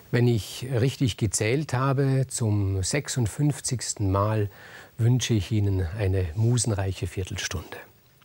Wenn ich richtig gezählt habe, zum 56. Mal wünsche ich Ihnen eine musenreiche Viertelstunde.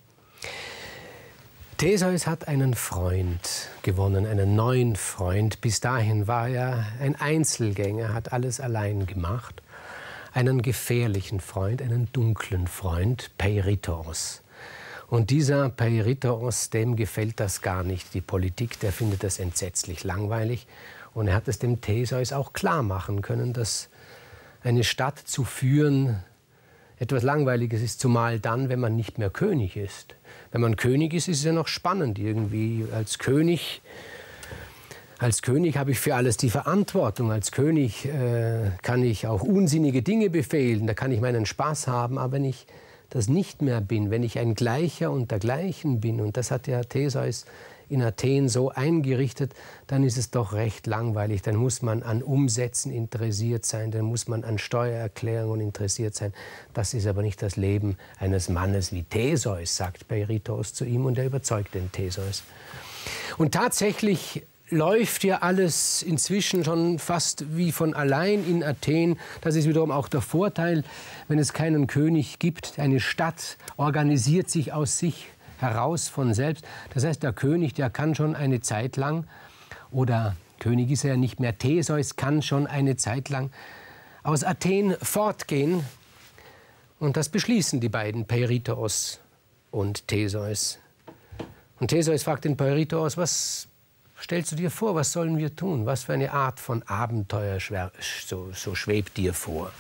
Theseus hat einen Freund gewonnen, einen neuen Freund. Bis dahin war er ein Einzelgänger, hat alles allein gemacht. Einen gefährlichen Freund, einen dunklen Freund, Peirithoos. Und dieser Peirithoos, dem gefällt das gar nicht, die Politik, der findet das entsetzlich langweilig. Und er hat es dem Theseus auch klar machen können, dass eine Stadt zu führen etwas Langweiliges ist, zumal dann, wenn man nicht mehr König ist. Wenn man König ist, ist es ja noch spannend irgendwie. Als König habe ich für alles die Verantwortung. Als König kann ich auch unsinnige Dinge befehlen, da kann ich meinen Spaß haben. Aber wenn ich das nicht mehr bin, wenn ich ein Gleicher unter Gleichen bin, und das hat ja Theseus in Athen so eingerichtet, dann ist es doch recht langweilig. Dann muss man an Umsätzen interessiert sein, dann muss man an Steuererklärungen interessiert sein. Das ist aber nicht das Leben eines Mannes wie Theseus, sagt Peirithoos zu ihm, und er überzeugt den Theseus. Und tatsächlich läuft ja alles inzwischen schon fast wie von allein in Athen. Das ist wiederum auch der Vorteil, wenn es keinen König gibt. Eine Stadt organisiert sich aus sich heraus von selbst. Das heißt, der König, der kann schon eine Zeit lang, oder König ist er ja nicht mehr, Theseus kann schon eine Zeit lang aus Athen fortgehen. Und das beschließen die beiden, Peirithoos und Theseus. Und Theseus fragt den Peirithoos, was stellst du dir vor, was sollen wir tun? Was für eine Art von Abenteuer so schwebt dir vor?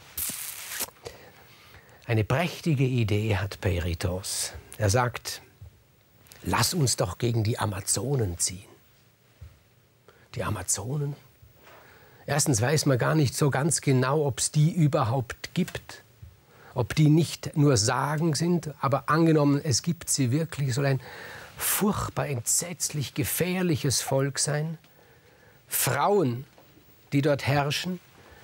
Eine prächtige Idee hat Peirithoos. Er sagt, lass uns doch gegen die Amazonen ziehen. Die Amazonen? Erstens weiß man gar nicht so ganz genau, ob es die überhaupt gibt. Ob die nicht nur Sagen sind, aber angenommen, es gibt sie wirklich, soll ein furchtbar, entsetzlich gefährliches Volk sein. Frauen, die dort herrschen,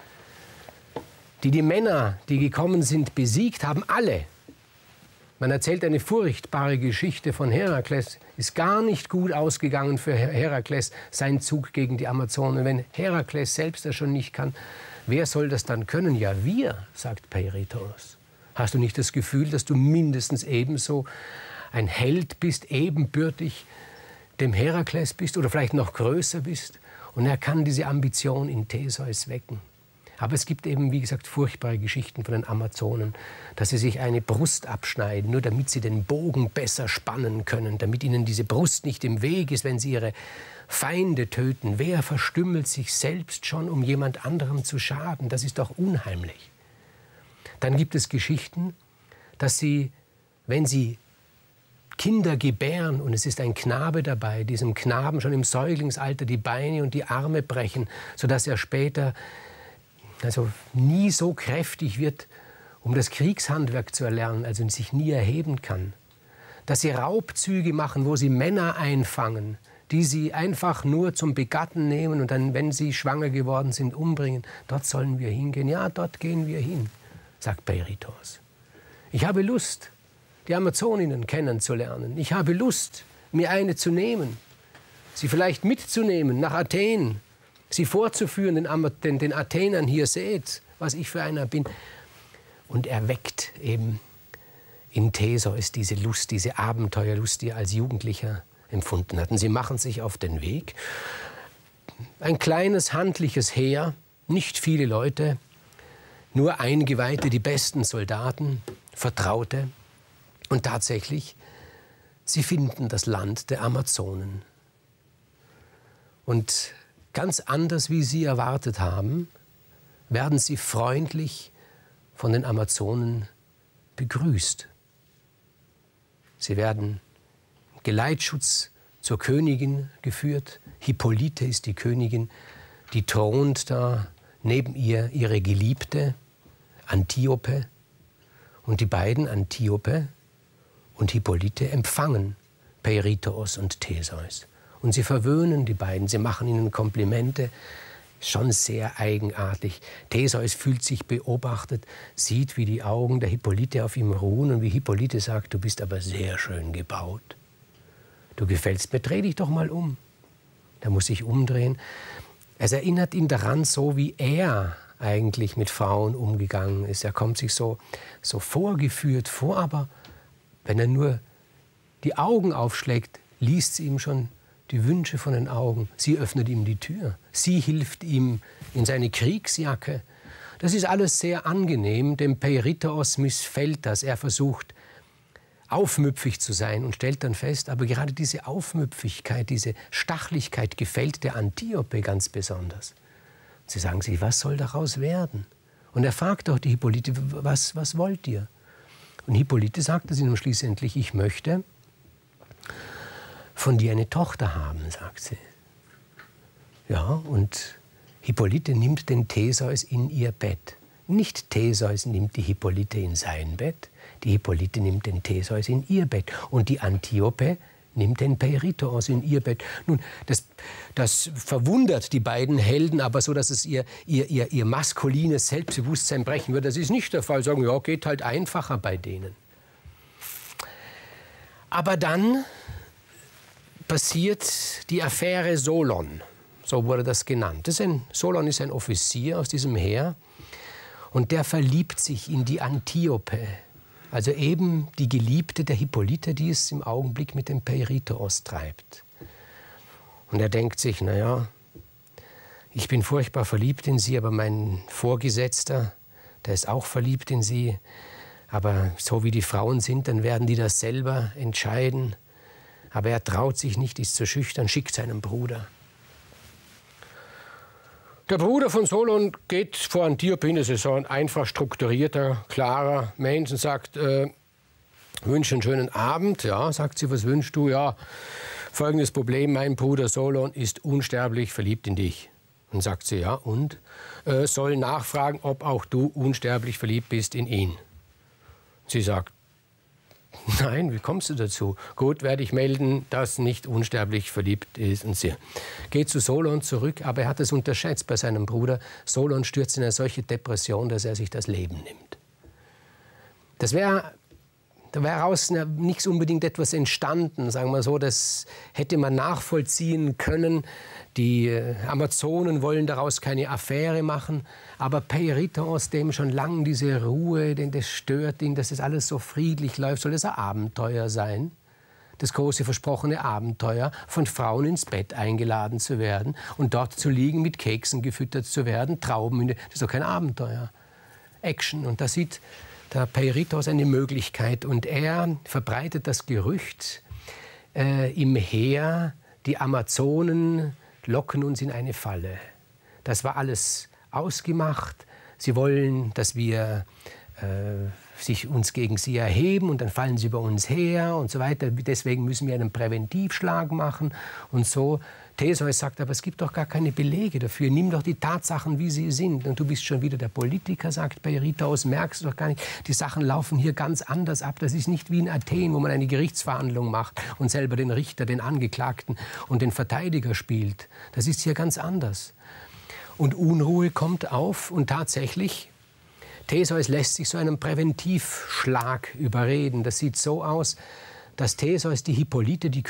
die Männer, die gekommen sind, besiegt haben, alle. Man erzählt eine furchtbare Geschichte von Herakles. Ist gar nicht gut ausgegangen für Herakles, sein Zug gegen die Amazonen. Wenn Herakles selbst das schon nicht kann, wer soll das dann können? Ja, wir, sagt Peirithoos. Hast du nicht das Gefühl, dass du mindestens ebenso ein Held bist, ebenbürtig dem Herakles bist oder vielleicht noch größer bist? Und er kann diese Ambition in Theseus wecken. Aber es gibt eben, wie gesagt, furchtbare Geschichten von den Amazonen, dass sie sich eine Brust abschneiden, nur damit sie den Bogen besser spannen können, damit ihnen diese Brust nicht im Weg ist, wenn sie ihre Feinde töten. Wer verstümmelt sich selbst schon, um jemand anderem zu schaden? Das ist doch unheimlich. Dann gibt es Geschichten, dass sie, wenn sie Kinder gebären und es ist ein Knabe dabei, diesem Knaben schon im Säuglingsalter die Beine und die Arme brechen, sodass er später nie so kräftig wird, um das Kriegshandwerk zu erlernen, also sich nie erheben kann. Dass sie Raubzüge machen, wo sie Männer einfangen, die sie einfach nur zum Begatten nehmen und dann, wenn sie schwanger geworden sind, umbringen. Dort sollen wir hingehen. Ja, dort gehen wir hin, sagt Peirithoos. Ich habe Lust, die Amazoninnen kennenzulernen. Ich habe Lust, mir eine zu nehmen, sie vielleicht mitzunehmen nach Athen, sie vorzuführen, den Athenern, hier seht, was ich für einer bin. Und er weckt eben in Theseus diese Lust, diese Abenteuerlust, die er als Jugendlicher empfunden hat. Und sie machen sich auf den Weg. Ein kleines, handliches Heer, nicht viele Leute, nur Eingeweihte, die besten Soldaten, Vertraute. Und tatsächlich, sie finden das Land der Amazonen. Und ganz anders, wie sie erwartet haben, werden sie freundlich von den Amazonen begrüßt. Sie werden im Geleitschutz zur Königin geführt. Hippolyte ist die Königin, die thront da neben ihr ihre Geliebte, Antiope. Und die beiden, Antiope und Hippolyte, empfangen Peirithoos und Theseus. Und sie verwöhnen die beiden, sie machen ihnen Komplimente, schon sehr eigenartig. Theseus fühlt sich beobachtet, sieht, wie die Augen der Hippolyte auf ihm ruhen und wie Hippolyte sagt, du bist aber sehr schön gebaut. Du gefällst mir, dreh dich doch mal um. Er muss sich umdrehen. Es erinnert ihn daran, so wie er eigentlich mit Frauen umgegangen ist. Er kommt sich so vorgeführt vor, aber wenn er nur die Augen aufschlägt, liest sie ihm schon die Wünsche von den Augen. Sie öffnet ihm die Tür. Sie hilft ihm in seine Kriegsjacke. Das ist alles sehr angenehm. Dem Peirithos missfällt das. Er versucht, aufmüpfig zu sein und stellt dann fest, aber gerade diese Aufmüpfigkeit, diese Stachlichkeit gefällt der Antiope ganz besonders. Sie sagen sich, was soll daraus werden? Und er fragt auch die Hippolyte, was wollt ihr? Und Hippolyte sagt es ihm schließlich, ich möchte von dir eine Tochter haben, sagt sie. Ja, und Hippolyte nimmt den Theseus in ihr Bett. Nicht Theseus nimmt die Hippolyte in sein Bett, die Hippolyte nimmt den Theseus in ihr Bett. Und die Antiope nimmt den Peirithos in ihr Bett. Nun, das verwundert die beiden Helden, aber so, dass es ihr maskulines Selbstbewusstsein brechen würde. Das ist nicht der Fall. Sagen, ja, geht halt einfacher bei denen. Aber dann passiert die Affäre Solon. So wurde das genannt. Solon ist ein Offizier aus diesem Heer. Und der verliebt sich in die Antiope. Also eben die Geliebte der Hippolyte, die es im Augenblick mit dem Peirithos treibt. Und er denkt sich, naja, ich bin furchtbar verliebt in sie, aber mein Vorgesetzter, der ist auch verliebt in sie. Aber so wie die Frauen sind, dann werden die das selber entscheiden. Aber er traut sich nicht, ist zu schüchtern, schickt seinen Bruder. Der Bruder von Solon geht vor Antiope hin, das ist so ein einfach strukturierter, klarer Mensch und sagt, wünsche einen schönen Abend. Ja, sagt sie, was wünschst du? Ja, folgendes Problem, mein Bruder Solon ist unsterblich verliebt in dich. Und sagt sie, ja, und? Soll nachfragen, ob auch du unsterblich verliebt bist in ihn. Sie sagt, nein, wie kommst du dazu? Gut, werde ich melden, dass nicht unsterblich verliebt ist. Und sie geht zu Solon zurück, aber er hat es unterschätzt bei seinem Bruder. Solon stürzt in eine solche Depression, dass er sich das Leben nimmt. Da wäre daraus nichts unbedingt etwas entstanden, sagen wir so, das hätte man nachvollziehen können. Die Amazonen wollen daraus keine Affäre machen, aber Peirithos, dem schon lange diese Ruhe, denn das stört ihn, dass das alles so friedlich läuft, soll das ein Abenteuer sein. Das große versprochene Abenteuer, von Frauen ins Bett eingeladen zu werden und dort zu liegen, mit Keksen gefüttert zu werden, Trauben, das ist doch kein Abenteuer. Action, und da sieht der Peirithos eine Möglichkeit und er verbreitet das Gerücht im Heer, die Amazonen locken uns in eine Falle. Das war alles ausgemacht. Sie wollen, dass wir uns gegen sie erheben und dann fallen sie über uns her und so weiter. Deswegen müssen wir einen Präventivschlag machen und so. Theseus sagt, aber es gibt doch gar keine Belege dafür. Nimm doch die Tatsachen, wie sie sind. Und du bist schon wieder der Politiker, sagt Peirithos, merkst du doch gar nicht. Die Sachen laufen hier ganz anders ab. Das ist nicht wie in Athen, wo man eine Gerichtsverhandlung macht und selber den Richter, den Angeklagten und den Verteidiger spielt. Das ist hier ganz anders. Und Unruhe kommt auf und tatsächlich, Theseus lässt sich so einen Präventivschlag überreden. Das sieht so aus, dass Theseus die Hippolyte, die